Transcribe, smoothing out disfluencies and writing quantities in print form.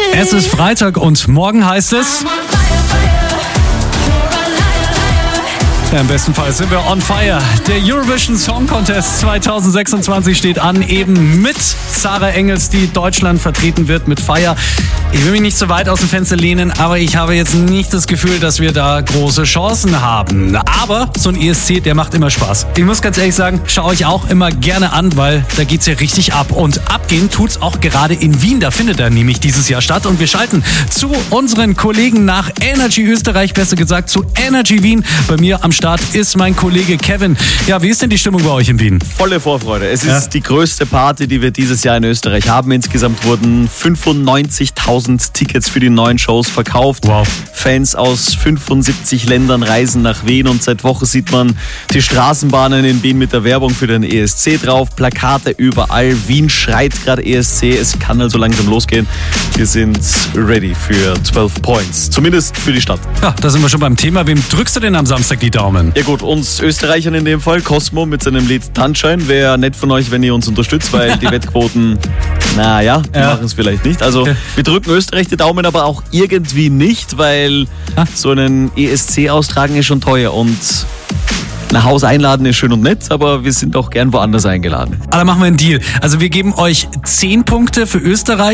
Es ist Freitag und morgen heißt es... Ja, im besten Fall sind wir on fire. Der Eurovision Song Contest 2026 steht an, eben mit Sarah Engels, die Deutschland vertreten wird mit Fire. Ich will mich nicht so weit aus dem Fenster lehnen, aber ich habe jetzt nicht das Gefühl, dass wir da große Chancen haben. Aber so ein ESC, der macht immer Spaß. Ich muss ganz ehrlich sagen, schaue ich auch immer gerne an, weil da geht's ja richtig ab. Und abgehen tut's auch gerade in Wien. Da findet er nämlich dieses Jahr statt. Und wir schalten zu unseren Kollegen nach Energy Österreich, besser gesagt zu Energy Wien. Bei mir am Start ist mein Kollege Kevin. Ja, wie ist denn die Stimmung bei euch in Wien? Volle Vorfreude. Es ist die größte Party, die wir dieses Jahr in Österreich haben. Insgesamt wurden 95.000 Tickets für die neuen Shows verkauft. Wow. Fans aus 75 Ländern reisen nach Wien und seit Wochen sieht man die Straßenbahnen in Wien mit der Werbung für den ESC drauf. Plakate überall. Wien schreit gerade ESC. Es kann also langsam losgehen. Wir sind ready für 12 Points. Zumindest für die Stadt. Ja, da sind wir schon beim Thema. Wem drückst du denn am Samstag die Daumen? Ja gut, uns Österreichern in dem Fall, Cosmo mit seinem Lied Tanzschein. Wäre nett von euch, wenn ihr uns unterstützt, weil die Wettquoten, machen es vielleicht nicht. Also wir drücken Österreich die Daumen, aber auch irgendwie nicht, weil so einen ESC austragen ist schon teuer und nach Hause einladen ist schön und nett, aber wir sind auch gern woanders eingeladen. Aber dann machen wir einen Deal. Also wir geben euch 10 Punkte für Österreich.